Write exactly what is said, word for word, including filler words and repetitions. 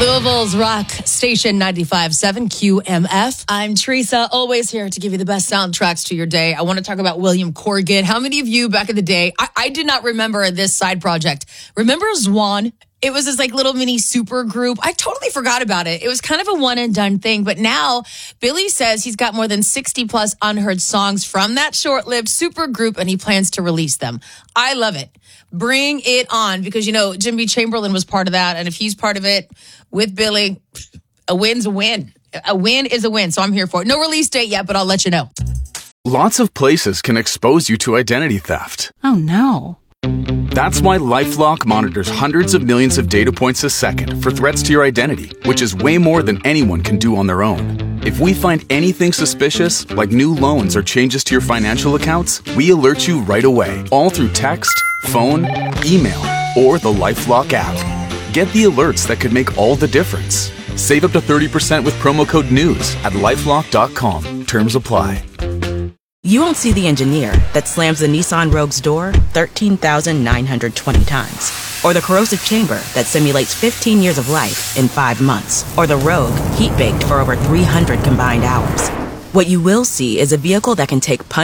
Louisville's rock station ninety-five point seven Q M F. I'm Teresa, always here to give you the best soundtracks to your day. I want to talk about William Corgan. How many of you back in the day, I, I did not remember this side project. Remember Zwan? It was this like little mini super group. I totally forgot about it. It was kind of a one and done thing. But now Billy says he's got more than sixty plus unheard songs from that short-lived super group and he plans to release them. I love it. Bring it on, because, you know, Jimmy Chamberlain was part of that. And if he's part of it with Billy, a win's a win. A win is a win. So I'm here for it. No release date yet, but I'll let you know. Lots of places can expose you to identity theft. Oh, no. That's why LifeLock monitors hundreds of millions of data points a second for threats to your identity, which is way more than anyone can do on their own. If we find anything suspicious, like new loans or changes to your financial accounts, we alert you right away, all through text, phone, email, or the LifeLock app. Get the alerts that could make all the difference. Save up to thirty percent with promo code NEWS at lifelock dot com. Terms apply. You won't see the engineer that slams the Nissan Rogue's door thirteen thousand nine hundred twenty times. Or the corrosive chamber that simulates fifteen years of life in five months. Or the Rogue heat-baked for over three hundred combined hours. What you will see is a vehicle that can take punch